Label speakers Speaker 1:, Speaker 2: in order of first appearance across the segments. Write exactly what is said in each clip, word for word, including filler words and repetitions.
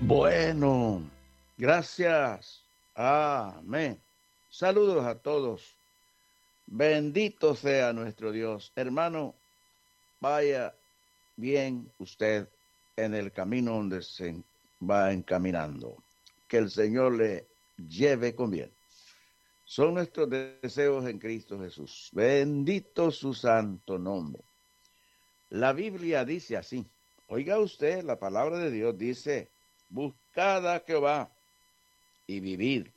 Speaker 1: Bueno, gracias. Amén. Saludos a todos. Bendito sea nuestro Dios. Hermano, vaya bien usted en el camino donde se va encaminando. Que el Señor le lleve con bien. Son nuestros deseos en Cristo Jesús. Bendito su santo nombre. La Biblia dice así. Oiga usted, la palabra de Dios dice, buscad a Jehová y vivid.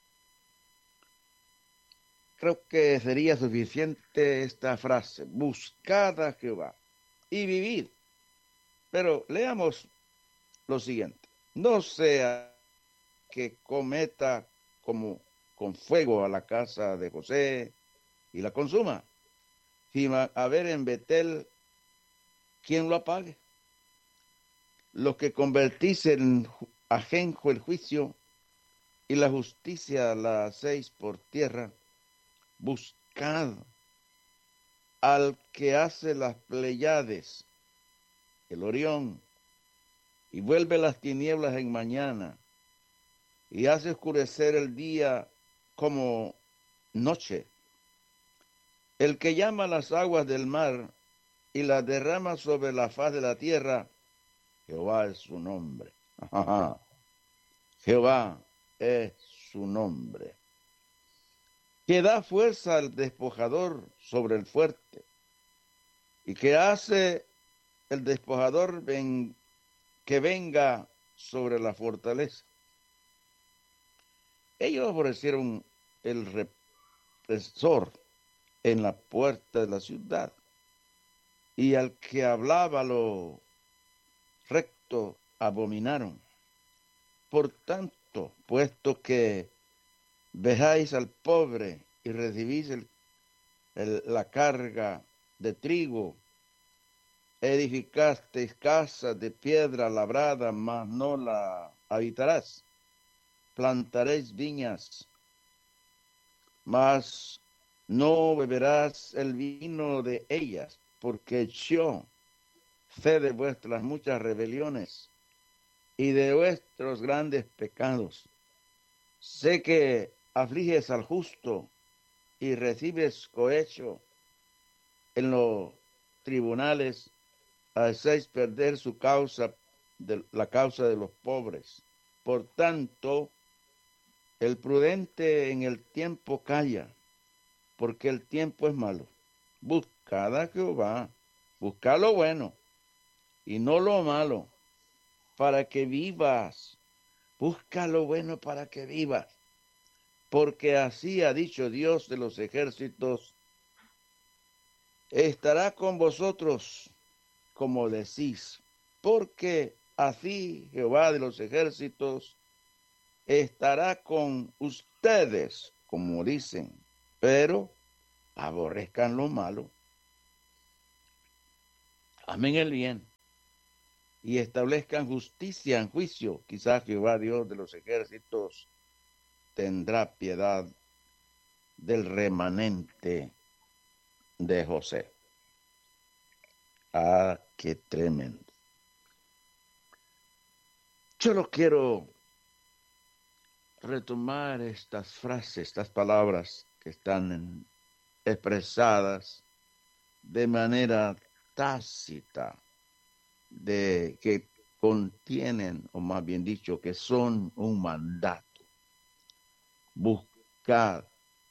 Speaker 1: Creo que sería suficiente esta frase, buscad a Jehová y vivid. Pero leamos lo siguiente, no sea que cometa como con fuego a la casa de José y la consuma, sin haber en Betel quien lo apague. Los que convertís en ajenjo el juicio y la justicia la hacéis por tierra, buscad al que hace las Pleiades, el Orión, y vuelve las tinieblas en mañana, y hace oscurecer el día como noche, el que llama las aguas del mar y las derrama sobre la faz de la tierra, Jehová es su nombre. Ajá. Jehová es su nombre. Que da fuerza al despojador sobre el fuerte, y que hace el despojador ven, que venga sobre la fortaleza. Ellos ofrecieron el represor en la puerta de la ciudad, y al que hablaba lo recto abominaron. Por tanto, puesto que vejáis al pobre y recibís el, el, la carga de trigo, edificasteis casas de piedra labrada, mas no la habitarás. Plantaréis viñas, mas no beberás el vino de ellas, porque yo sé de vuestras muchas rebeliones y de vuestros grandes pecados. Sé que afliges al justo y recibes cohecho en los tribunales, hacéis perder su causa, de, la causa de los pobres. Por tanto, el prudente en el tiempo calla, porque el tiempo es malo. Buscad a Jehová, buscad lo bueno y no lo malo, para que vivas. Busca lo bueno para que vivas, porque así ha dicho Dios de los ejércitos, estará con vosotros como decís, porque así Jehová de los ejércitos estará con ustedes, como dicen, pero aborrezcan lo malo, amen el bien y establezcan justicia en juicio. Quizás Jehová Dios de los ejércitos tendrá piedad del remanente de José. Ah, qué tremendo. Yo lo quiero retomar estas frases, estas palabras que están en, expresadas de manera tácita, de que contienen, o más bien dicho, que son un mandato. Buscad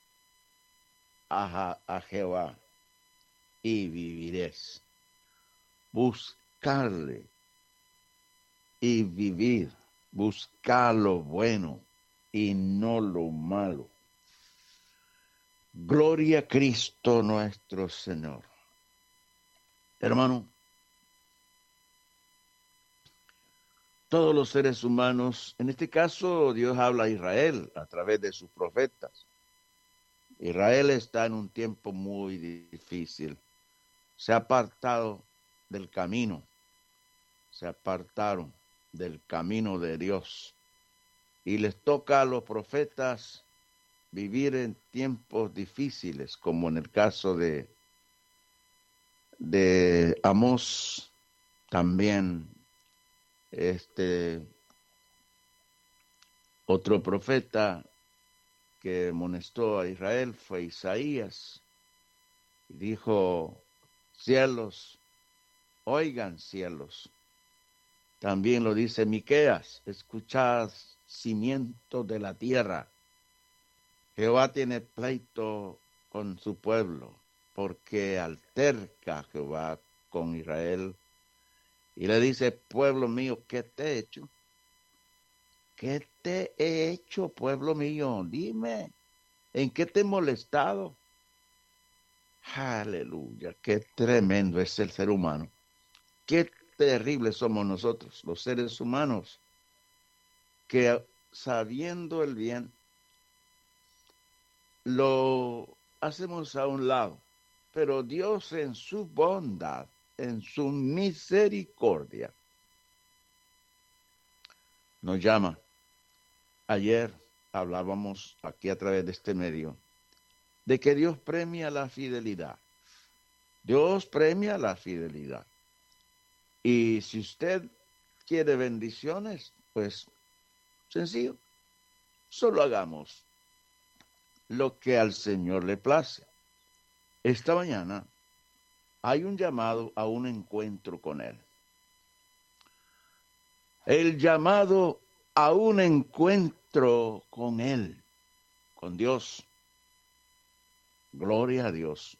Speaker 1: a, a Jehová y viviréis. Buscarle y vivir. Buscar lo bueno y no lo malo. Gloria a Cristo nuestro Señor. Hermano, todos los seres humanos, en este caso Dios habla a Israel a través de sus profetas. Israel está en un tiempo muy difícil. Se ha apartado del camino, se apartaron del camino de Dios. Y les toca a los profetas vivir en tiempos difíciles, como en el caso de, de Amós, también este, Otro profeta que amonestó a Israel fue Isaías. Dijo, cielos, oigan cielos. También lo dice Miqueas, escuchad cimientos de la tierra. Jehová tiene pleito con su pueblo, porque alterca Jehová con Israel. Y le dice, pueblo mío, ¿qué te he hecho? ¿Qué te he hecho, pueblo mío? Dime, ¿en qué te he molestado? Aleluya, qué tremendo es el ser humano. Qué terribles somos nosotros, los seres humanos, que sabiendo el bien, lo hacemos a un lado. Pero Dios en su bondad, en su misericordia, nos llama. Ayer hablábamos aquí a través de este medio de que Dios premia la fidelidad. Dios premia la fidelidad. Y si usted quiere bendiciones, pues sencillo, solo hagamos lo que al Señor le place. Esta mañana hay un llamado a un encuentro con Él. El llamado a un encuentro con Él, con Dios. Gloria a Dios.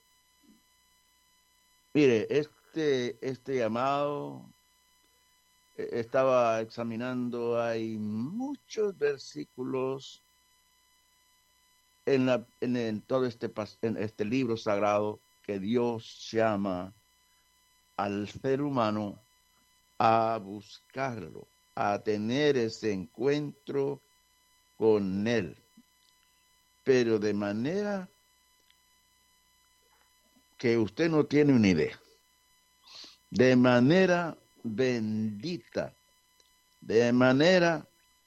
Speaker 1: Mire, este, este llamado, eh, estaba examinando, hay muchos versículos en, la, en, en todo este, en este libro sagrado que Dios llama al ser humano a buscarlo, a tener ese encuentro con Él, pero de manera que usted no tiene una idea, de manera bendita, de manera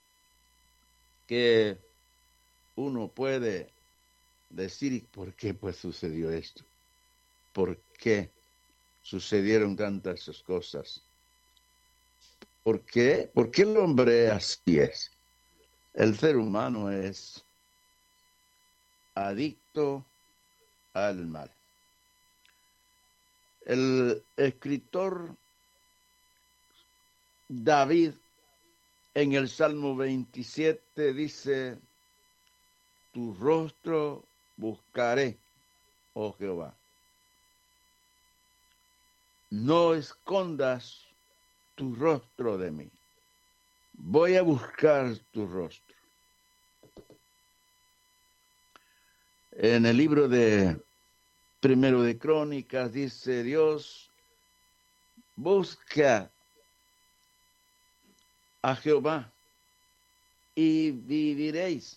Speaker 1: que uno puede decir, ¿por qué pues sucedió esto? ¿Por qué sucedieron tantas cosas? ¿Por qué? ¿Por qué el hombre así es? El ser humano es adicto al mal. El escritor David en el Salmo veintisiete dice, tu rostro buscaré, oh Jehová. No escondas tu rostro de mí. Voy a buscar tu rostro. En el libro de Primero de Crónicas dice Dios, busca a Jehová y viviréis.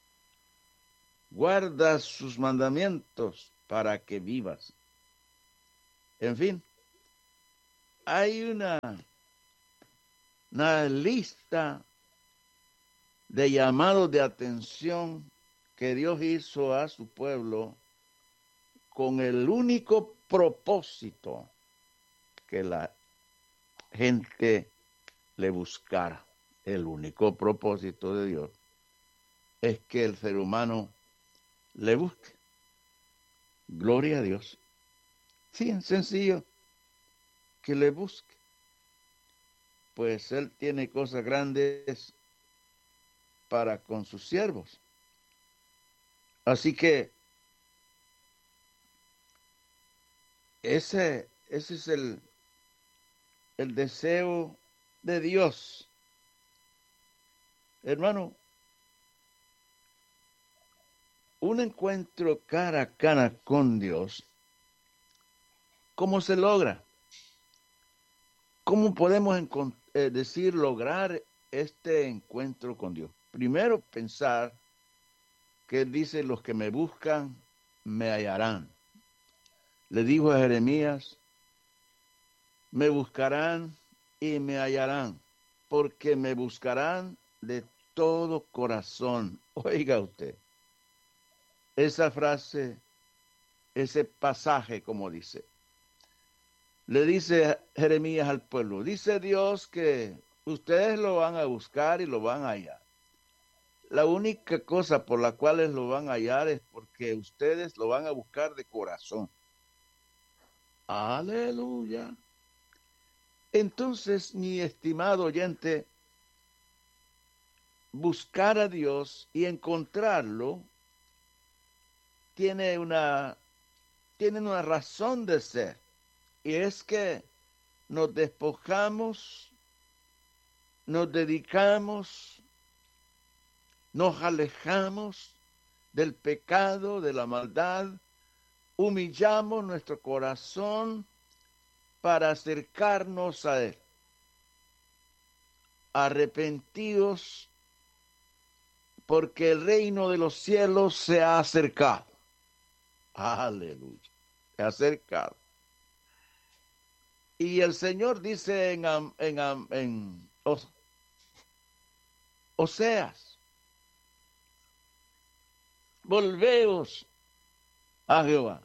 Speaker 1: Guarda sus mandamientos para que vivas. En fin, hay una, una lista de llamados de atención que Dios hizo a su pueblo con el único propósito que la gente le buscara. El único propósito de Dios es que el ser humano le busque. Gloria a Dios. Sí, es sencillo, que le busque. Pues Él tiene cosas grandes para con sus siervos. Así que ese, ese es el, el deseo de Dios. Hermano, un encuentro cara a cara con Dios, ¿cómo se logra? ¿Cómo podemos eh, decir lograr este encuentro con Dios? Primero, pensar que Él dice, los que me buscan, me hallarán. Le dijo a Jeremías, me buscarán y me hallarán, porque me buscarán de todo corazón. Oiga usted, esa frase, ese pasaje, como dice, le dice Jeremías al pueblo, dice Dios que ustedes lo van a buscar y lo van a hallar. La única cosa por la cual lo van a hallar es porque ustedes lo van a buscar de corazón. Aleluya. Entonces, mi estimado oyente, buscar a Dios y encontrarlo tiene una, tiene una razón de ser. Y es que nos despojamos, nos dedicamos, nos alejamos del pecado, de la maldad, humillamos nuestro corazón para acercarnos a Él. Arrepentidos porque el reino de los cielos se ha acercado. Aleluya, se ha acercado. Y el Señor dice en, en, en, en Oseas, volveos a Jehová.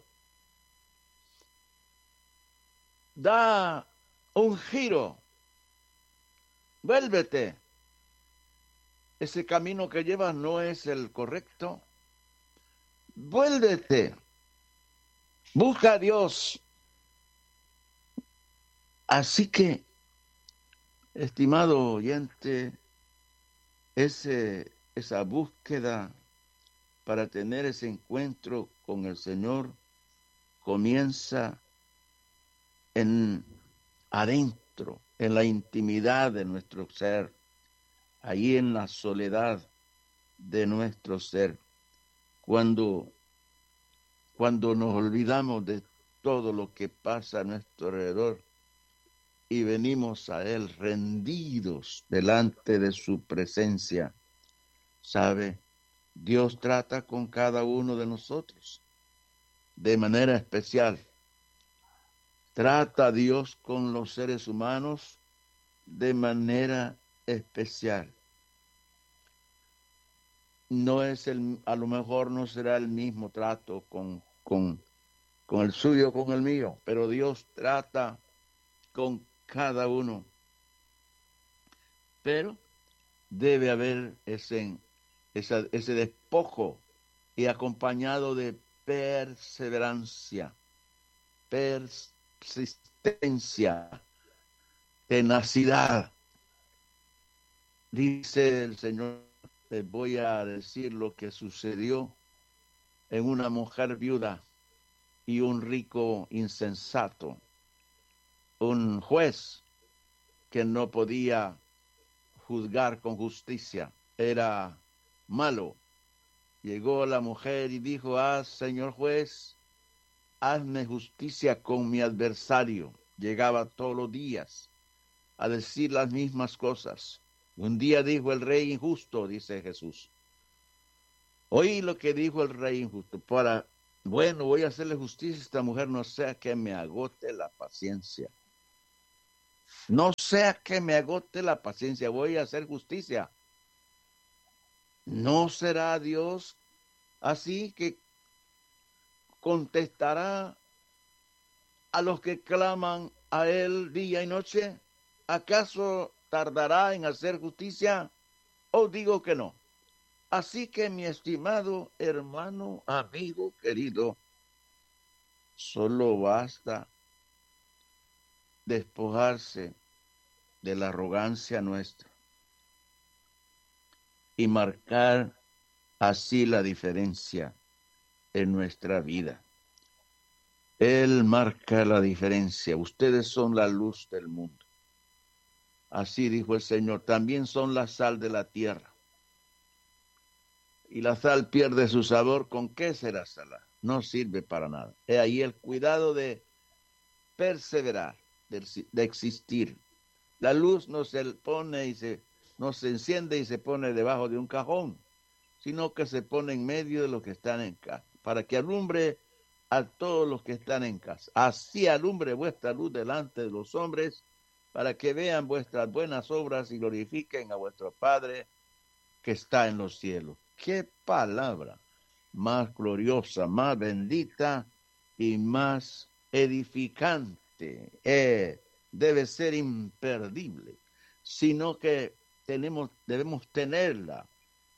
Speaker 1: Da un giro. Vuélvete. Ese camino que llevas no es el correcto. Vuélvete. Busca a Dios. Así que, estimado oyente, ese, esa búsqueda para tener ese encuentro con el Señor comienza en adentro, en la intimidad de nuestro ser, ahí en la soledad de nuestro ser, cuando, cuando nos olvidamos de todo lo que pasa a nuestro alrededor y venimos a Él rendidos delante de su presencia. ¿Sabe? Dios trata con cada uno de nosotros de manera especial. Trata a Dios con los seres humanos de manera especial. No es el, a lo mejor no será el mismo trato con, con, con el suyo, con el mío, pero Dios trata con cada uno. Pero debe haber ese, esa, ese despojo y acompañado de perseverancia, persistencia, tenacidad. Dice el Señor, les voy a decir lo que sucedió en una mujer viuda y un rico insensato, un juez que no podía juzgar con justicia, era malo. Llegó la mujer y dijo, ah, señor juez, hazme justicia con mi adversario. Llegaba todos los días a decir las mismas cosas. Un día dijo el rey injusto, dice Jesús. Oí lo que dijo el rey injusto. Para, bueno, voy a hacerle justicia a esta mujer, no sea que me agote la paciencia. No sea que me agote la paciencia, voy a hacer justicia. ¿No será Dios así que contestará a los que claman a Él día y noche? ¿Acaso tardará en hacer justicia? ¿O digo que no? Así que, mi estimado hermano, amigo, querido, solo basta despojarse de la arrogancia nuestra y marcar así la diferencia en nuestra vida. Él marca la diferencia. Ustedes son la luz del mundo. Así dijo el Señor. También son la sal de la tierra. Y la sal pierde su sabor. ¿Con qué será salada? No sirve para nada. He ahí el cuidado de perseverar, de, de existir. La luz no se pone y se, no se enciende y se pone debajo de un cajón, sino que se pone en medio de los que están en casa, para que alumbre a todos los que están en casa. Así alumbre vuestra luz delante de los hombres, para que vean vuestras buenas obras y glorifiquen a vuestro Padre que está en los cielos. ¡Qué palabra más gloriosa, más bendita y más edificante! Eh, debe ser imperdible, sino que tenemos, debemos tenerla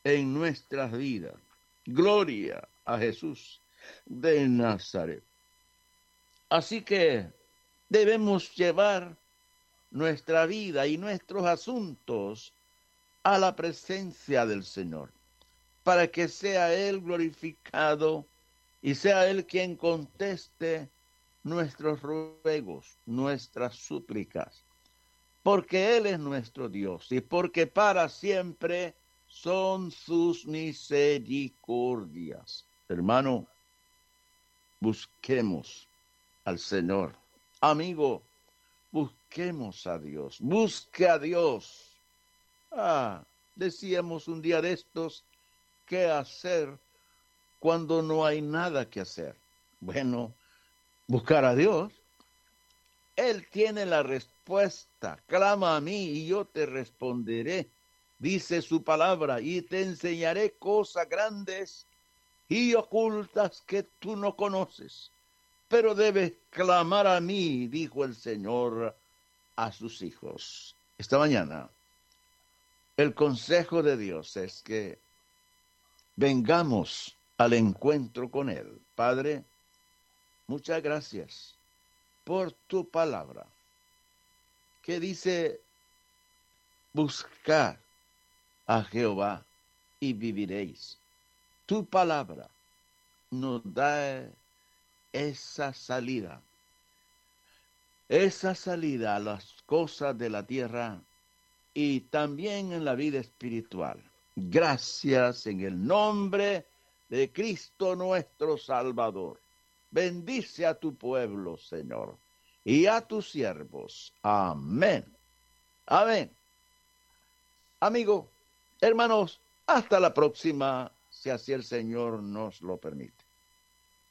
Speaker 1: en nuestras vidas. Gloria a Jesús de Nazaret. Así que debemos llevar nuestra vida y nuestros asuntos a la presencia del Señor, para que sea Él glorificado y sea Él quien conteste nuestros ruegos, nuestras súplicas, porque Él es nuestro Dios y porque para siempre son sus misericordias. Hermano, busquemos al Señor. Amigo, busquemos a Dios. Busque a Dios. Ah, decíamos un día de estos, ¿qué hacer cuando no hay nada que hacer? Bueno, buscar a Dios. Él tiene la respuesta. Clama a mí y yo te responderé, dice su palabra, y te enseñaré cosas grandes y ocultas que tú no conoces. Pero debes clamar a mí, dijo el Señor a sus hijos. Esta mañana, el consejo de Dios es que vengamos al encuentro con Él. Padre, muchas gracias por tu palabra, que dice, buscad a Jehová y viviréis. Tu palabra nos da esa salida, esa salida a las cosas de la tierra y también en la vida espiritual. Gracias en el nombre de Cristo nuestro Salvador. Bendice a tu pueblo, Señor, y a tus siervos. Amén. Amén. Amigo, hermanos, hasta la próxima, si así el Señor nos lo permite.